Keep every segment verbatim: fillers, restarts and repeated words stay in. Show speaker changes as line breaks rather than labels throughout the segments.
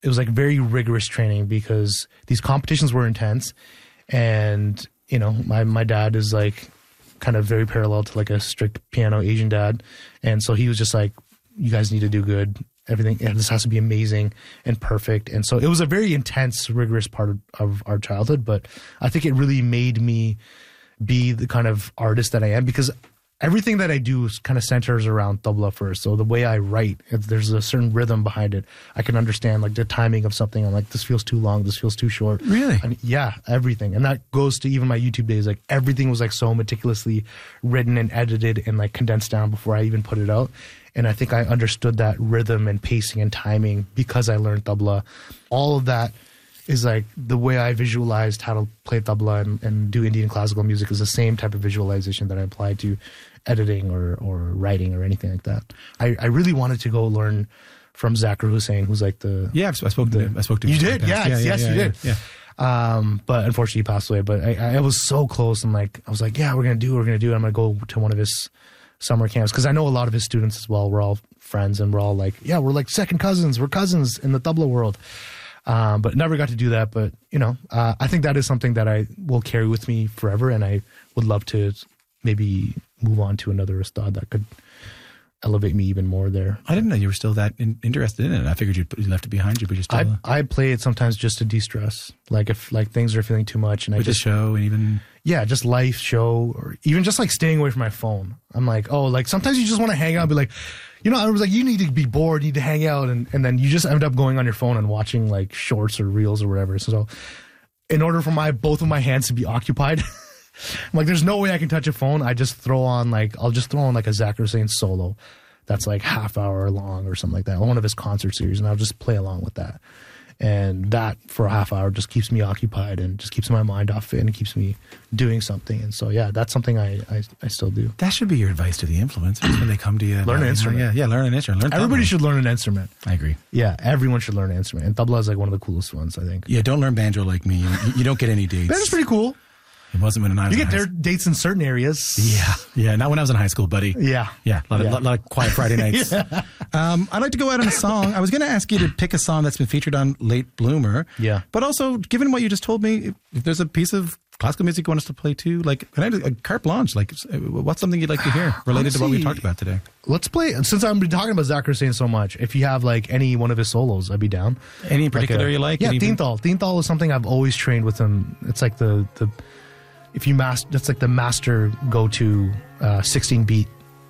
it was like very rigorous training because these competitions were intense. And, you know, my, my dad is like kind of very parallel to like a strict piano Asian dad. And so he was just like, you guys need to do good. Everything, and this has to be amazing and perfect. And so it was a very intense, rigorous part of, of our childhood. But I think it really made me be the kind of artist that I am because everything that I do is kind of centers around tabla first. So the way I write, if there's a certain rhythm behind it. I can understand like the timing of something. I'm like, this feels too long. This feels too short.
Really?
I mean, yeah, everything. And that goes to even my YouTube days. Like everything was like so meticulously written and edited and like condensed down before I even put it out. And I think I understood that rhythm and pacing and timing because I learned tabla. All of that is like the way I visualized how to play tabla and, and do Indian classical music is the same type of visualization that I applied to editing or, or writing or anything like that. I, I really wanted to go learn from Zakir Hussain, who's like the...
Yeah, I spoke to him. I spoke to him.
You did? Yes,
yeah, yeah,
yes,
yeah,
you
yeah,
did.
Yeah.
Um, but unfortunately he passed away. But I, I was so close. I'm like, I was like, yeah, we're going to do it. We're going to do it. I'm going to go to one of his summer camps because I know a lot of his students as well. We're all friends and we're all like, yeah, we're like second cousins. We're cousins in the tabla world. Um, but never got to do that. But, you know, uh, I think that is something that I will carry with me forever. And I would love to maybe move on to another ustad that could elevate me even more there.
I didn't know you were still that in, interested in it. I figured you you left it behind you, but you still...
I, I play it sometimes just to de-stress. Like if like things are feeling too much and I
with
just...
the show and even...
Yeah, just life, show, or even just like staying away from my phone. I'm like, oh, like sometimes you just want to hang out and be like, you know, I was like, you need to be bored, you need to hang out. And, and then you just end up going on your phone and watching like shorts or reels or whatever. So in order for my both of my hands to be occupied... I'm like, there's no way I can touch a phone. I just throw on like, I'll just throw on like a Zakir Hussain solo that's like half hour long or something like that, one of his concert series, and I'll just play along with that. And that for a half hour just keeps me occupied and just keeps my mind off it and it keeps me doing something. And so, yeah, that's something I, I, I still do.
That should be your advice to the influencers when they come to you.
Learn an instrument.
Yeah, yeah, learn an instrument. Learn
Everybody
tabla.
should learn an instrument.
I agree.
Yeah, everyone should learn an instrument. And tabla is like one of the coolest ones, I think.
Yeah, don't learn banjo like me. You, you don't get any dates.
Banjo's pretty cool.
It wasn't when I was
You
in
get
high
their dates in certain areas.
Yeah, yeah. Not when I was in high school, buddy.
Yeah.
Yeah, a lot,
Yeah.
Of, lot, lot of quiet Friday nights. yeah. um, I'd like to go out on a song. I was going to ask you to pick a song that's been featured on Late Bloomer.
Yeah.
But also, given what you just told me, if, if there's a piece of classical music you want us to play too, like, can I do a carte blanche? Like, what's something you'd like to hear related Honestly, to what we talked about today?
Let's play, since I've been talking about Zakir Hussain so much, if you have like any one of his solos, I'd be down.
Any in particular
like a,
you like?
Yeah,
Even...
Teenthal. Teenthal is something I've always trained with him. It's like the, the if you master, that's like the master go-to uh, sixteen beat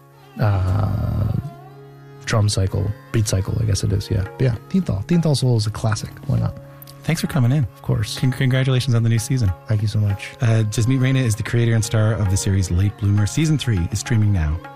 uh, drum cycle, beat cycle, I guess it is. Yeah. But yeah, Teenthal. Teenthal solo is a classic. Why not?
Thanks for coming in.
Of course.
Con- congratulations on the new season.
Thank you so much.
Uh, Jasmeet Raina is the creator and star of the series Late Bloomer. Season three is streaming now.